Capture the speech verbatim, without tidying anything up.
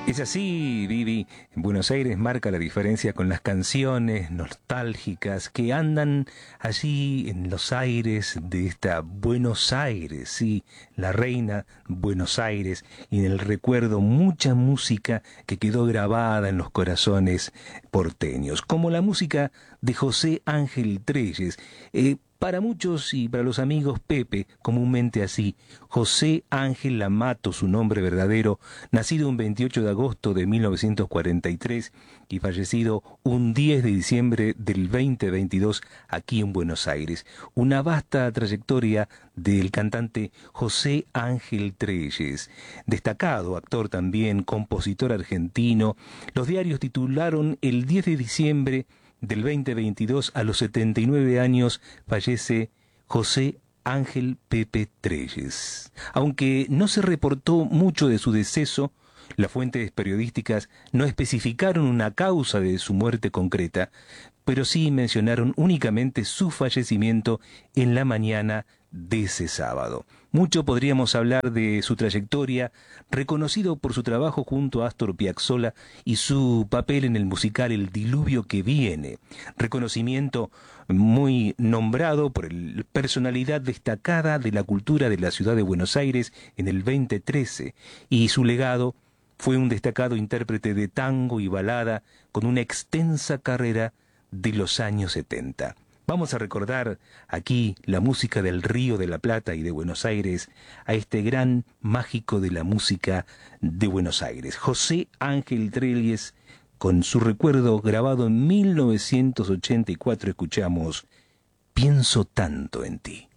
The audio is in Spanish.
Es así, Vivi. Buenos Aires marca la diferencia con las canciones nostálgicas que andan allí en los aires de esta Buenos Aires, sí, la reina Buenos Aires, y en el recuerdo mucha música que quedó grabada en los corazones porteños, como la música de José Ángel Trelles. Eh, Para muchos y para los amigos Pepe, comúnmente así, José Ángel Lamato, su nombre verdadero, nacido un veintiocho de agosto de mil novecientos cuarenta y tres y fallecido un diez de diciembre del veinte veintidós aquí en Buenos Aires. Una vasta trayectoria del cantante José Ángel Trelles, destacado actor también, compositor argentino. Los diarios titularon: el diez de diciembre del veinte veintidós, a los setenta y nueve años, fallece José Ángel Pepe Trelles. Aunque no se reportó mucho de su deceso, las fuentes periodísticas no especificaron una causa de su muerte concreta, pero sí mencionaron únicamente su fallecimiento en la mañana de ese sábado. Mucho podríamos hablar de su trayectoria, reconocido por su trabajo junto a Astor Piazzolla y su papel en el musical El Diluvio que Viene, reconocimiento muy nombrado por la personalidad destacada de la cultura de la ciudad de Buenos Aires en el veinte trece, y su legado: fue un destacado intérprete de tango y balada con una extensa carrera de los años setenta. Vamos a recordar aquí la música del Río de la Plata y de Buenos Aires a este gran mágico de la música de Buenos Aires, José Ángel Trelles. Con su recuerdo grabado en mil novecientos ochenta y cuatro escuchamos Pienso tanto en ti.